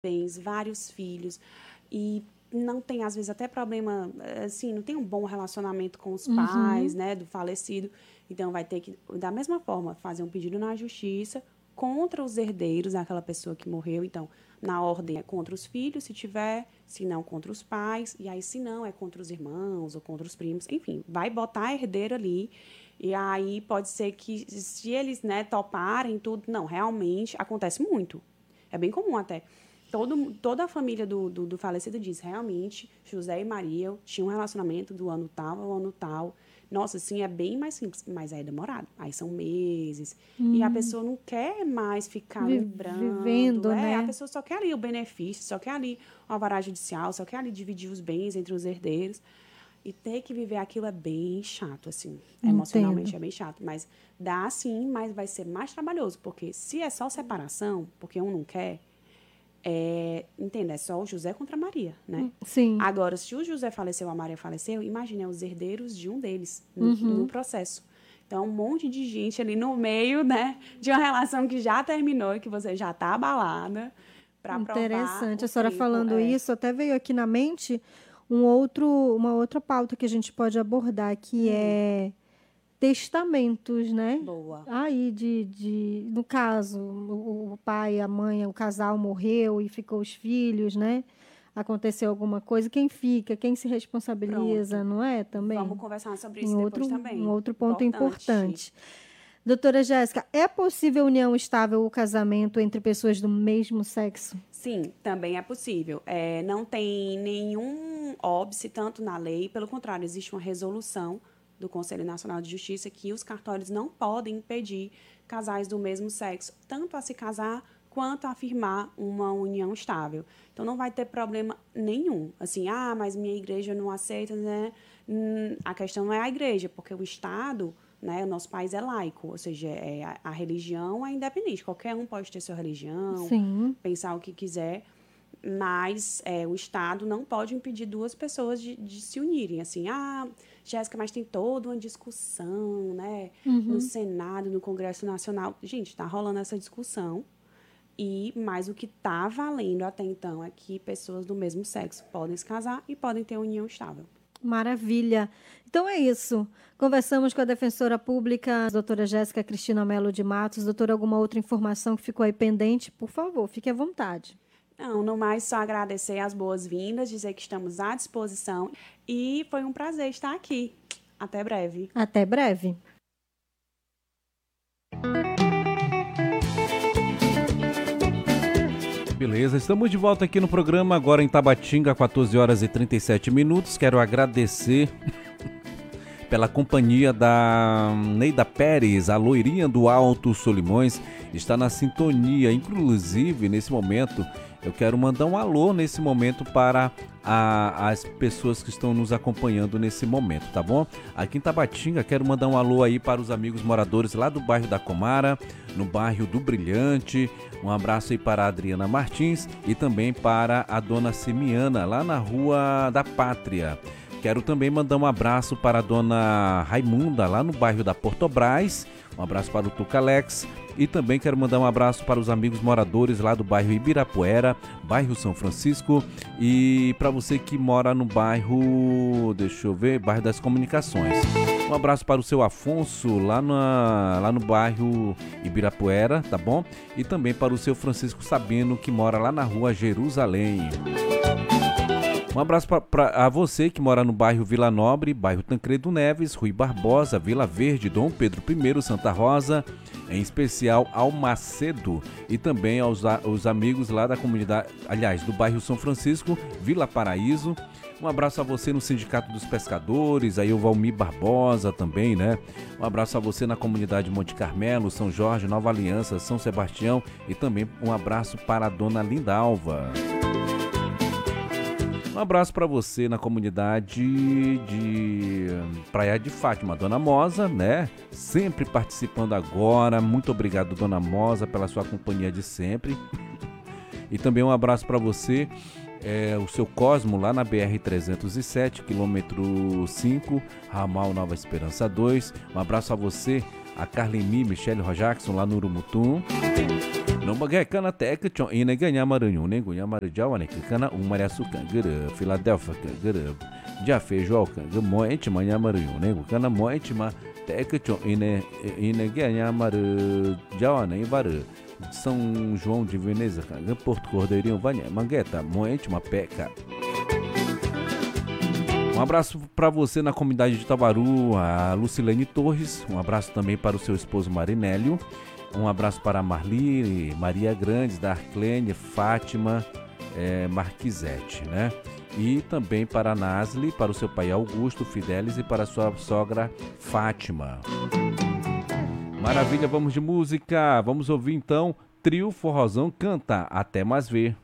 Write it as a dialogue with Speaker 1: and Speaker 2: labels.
Speaker 1: bens, vários filhos, e não tem, às vezes, até problema, assim, não tem um bom relacionamento com os pais, né, do falecido. Então, vai ter que, da mesma forma, fazer um pedido na justiça contra os herdeiros daquela pessoa que morreu. Então, na ordem é contra os filhos, se tiver, se não, contra os pais, e aí, se não, é contra os irmãos ou contra os primos. Enfim, vai botar herdeiro ali, e aí pode ser que, se eles, né, toparem tudo, não, realmente acontece muito. É bem comum até. Toda a família do falecido diz, realmente, José e Maria tinham um relacionamento do ano tal ao ano tal. Nossa, assim, é bem mais simples, mas é demorado. Aí são meses. E a pessoa não quer mais ficar lembrando.
Speaker 2: Vivendo,
Speaker 1: A
Speaker 2: né?
Speaker 1: pessoa só quer ali o benefício, só quer ali o alvará judicial, só quer ali dividir os bens entre os herdeiros. E ter que viver aquilo é bem chato, assim.
Speaker 2: Entendo.
Speaker 1: Emocionalmente é bem chato. Mas dá sim, mas vai ser mais trabalhoso. Porque se é só separação, porque um não quer, entenda, é só o José contra a Maria, né?
Speaker 2: Sim.
Speaker 1: Agora, se o José faleceu, a Maria faleceu, imagine, os herdeiros de um deles no processo. Então, um monte de gente ali no meio, né, de uma relação que já terminou e que você já está abalada para provar
Speaker 2: Interessante.
Speaker 1: o
Speaker 2: A senhora
Speaker 1: tempo.
Speaker 2: falando isso, até veio aqui na mente uma outra pauta que a gente pode abordar, que é testamentos, né?
Speaker 1: Boa.
Speaker 2: Aí, no caso, o pai, a mãe, o casal morreu e ficou os filhos, né? Aconteceu alguma coisa, quem fica, quem se responsabiliza,
Speaker 1: Pronto.
Speaker 2: não é?
Speaker 1: Vamos
Speaker 2: Também.
Speaker 1: conversar sobre
Speaker 2: Em
Speaker 1: isso depois
Speaker 2: um
Speaker 1: também.
Speaker 2: outro ponto
Speaker 1: Importante.
Speaker 2: importante. Doutora Jéssica, é possível união estável ou casamento entre pessoas do mesmo sexo?
Speaker 1: Sim, também é possível. Não tem nenhum óbice, tanto na lei, pelo contrário, existe uma resolução do Conselho Nacional de Justiça que os cartórios não podem impedir casais do mesmo sexo, tanto a se casar quanto a firmar uma união estável. Então, não vai ter problema nenhum. Assim, mas minha igreja não aceita, né? A questão não é a igreja, porque o Estado, né, o nosso país é laico, ou seja, a religião é independente. Qualquer um pode ter sua religião,
Speaker 2: Sim.
Speaker 1: pensar o que quiser, mas o Estado não pode impedir duas pessoas de se unirem. Assim, Jéssica, mas tem toda uma discussão, né, no Senado, no Congresso Nacional. Gente, está rolando essa discussão, mas o que está valendo até então é que pessoas do mesmo sexo podem se casar e podem ter união estável.
Speaker 2: Maravilha. Então é isso. Conversamos com a defensora pública, a doutora Jéssica Cristina Mello de Matos. Doutora, alguma outra informação que ficou aí pendente? Por favor, fique à vontade.
Speaker 1: Não, no mais, só agradecer as boas-vindas, dizer que estamos à disposição e foi um prazer estar aqui. Até breve.
Speaker 2: Até breve.
Speaker 3: Beleza, estamos de volta aqui no programa, agora em Tabatinga, 14 horas e 37 minutos. Quero agradecer pela companhia da Neida Pérez, a loirinha do Alto Solimões, está na sintonia. Inclusive, nesse momento, eu quero mandar um alô nesse momento para as pessoas que estão nos acompanhando nesse momento, tá bom? Aqui em Tabatinga, quero mandar um alô aí para os amigos moradores lá do bairro da Comara, no bairro do Brilhante. Um abraço aí para a Adriana Martins e também para a dona Semiana, lá na Rua da Pátria. Quero também mandar um abraço para a dona Raimunda, lá no bairro da Portobras. Um abraço para o Tucalex. E também quero mandar um abraço para os amigos moradores lá do bairro Ibirapuera, bairro São Francisco. E para você que mora no bairro, bairro das Comunicações. Um abraço para o seu Afonso, lá no bairro Ibirapuera, tá bom? E também para o seu Francisco Sabino, que mora lá na rua Jerusalém. Um abraço a você que mora no bairro Vila Nobre, bairro Tancredo Neves, Rui Barbosa, Vila Verde, Dom Pedro I, Santa Rosa, em especial ao Macedo e também aos amigos lá da comunidade, aliás, do bairro São Francisco, Vila Paraíso. Um abraço a você no Sindicato dos Pescadores, aí o Valmir Barbosa também, né? Um abraço a você na comunidade Monte Carmelo, São Jorge, Nova Aliança, São Sebastião e também um abraço para a dona Lindalva. Um abraço para você na comunidade de Praia de Fátima, Dona Mosa, né? Sempre participando agora. Muito obrigado, Dona Mosa, pela sua companhia de sempre. E também um abraço para você, o seu Cosmo, lá na BR-307, quilômetro 5, ramal Nova Esperança 2. Um abraço a você, a Carlini Michele Rojackson, lá no Urumutum. No bagay kana teka chon ina ganha maranhão nem ganha marajau né que kana maria sucan gere Filadélfia gere já feijó que moente manhã maranhão nem kana moente ma teka chon ina ganha marajau né vara São João de Veneza que Porto Cordeirinho vanha mangueta moente uma peca. Um abraço para você na comunidade de Tabaru, a Lucilene Torres. Um abraço também para o seu esposo Marinélio. Um abraço para a Marli, Maria Grandes, da Arclene, Fátima, Marquisete, né? E também para a Nasli, para o seu pai Augusto Fidelis e para a sua sogra Fátima. Maravilha, vamos de música. Vamos ouvir então Trio Forrozão canta Até Mais Ver.